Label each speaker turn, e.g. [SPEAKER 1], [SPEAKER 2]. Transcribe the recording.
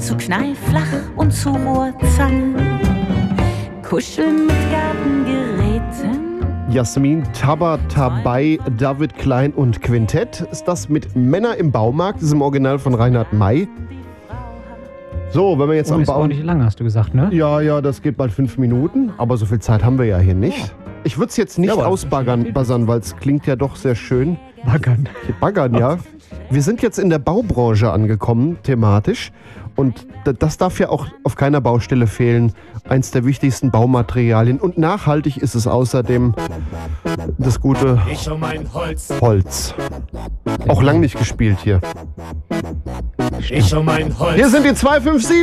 [SPEAKER 1] zu Knallflach und zu Rohrzange, Kuscheln mit Gartengeräten.
[SPEAKER 2] Jasmin Tabatabai, David Klein und Quintett ist das mit Männer im Baumarkt, das ist im Original von Reinhard May. So, wenn wir jetzt am
[SPEAKER 3] Ist auch
[SPEAKER 2] Baum...
[SPEAKER 3] nicht lang, hast du gesagt, ne?
[SPEAKER 2] Ja, das geht bald 5 Minuten, aber so viel Zeit haben wir ja hier nicht. Ich würde es jetzt nicht ausbaggern, weil es klingt ja doch sehr schön. Baggern, ja. Wir sind jetzt in der Baubranche angekommen, thematisch. Und das darf ja auch auf keiner Baustelle fehlen. Eins der wichtigsten Baumaterialien. Und nachhaltig ist es außerdem das gute Holz. Auch lang nicht gespielt hier.
[SPEAKER 4] Ich um mein Holz.
[SPEAKER 2] Hier sind die 257.